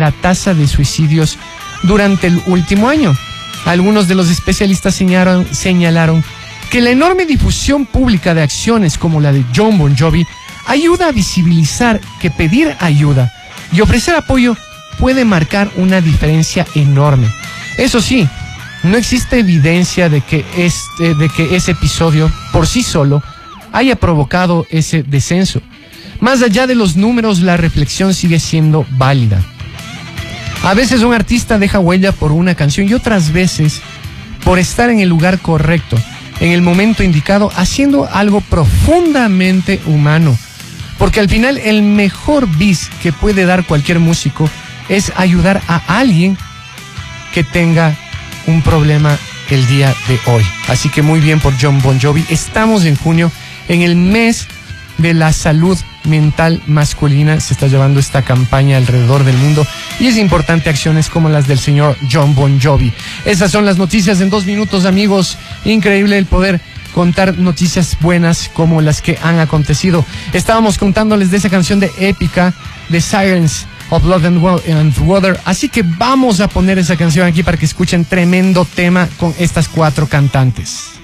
la tasa de suicidios durante el último año. Algunos de los especialistas señalaron que la enorme difusión pública de acciones como la de Jon Bon Jovi ayuda a visibilizar que pedir ayuda y ofrecer apoyo puede marcar una diferencia enorme. Eso sí, no existe evidencia de que ese episodio por sí solo haya provocado ese descenso. Más allá de los números, la reflexión sigue siendo válida. A veces un artista deja huella por una canción y otras veces por estar en el lugar correcto, en el momento indicado, haciendo algo profundamente humano. Porque al final el mejor bis que puede dar cualquier músico es ayudar a alguien que tenga un problema el día de hoy. Así que muy bien por Jon Bon Jovi. Estamos en junio, en el mes de la salud mental masculina. Se está llevando esta campaña alrededor del mundo y es importante acciones como las del señor Jon Bon Jovi. Esas son las noticias en 2 minutos, amigos. Increíble el poder contar noticias buenas como las que han acontecido. Estábamos contándoles de esa canción de Épica, de Sirens of Blood and Water. Así que vamos a poner esa canción aquí para que escuchen tremendo tema con estas 4 cantantes.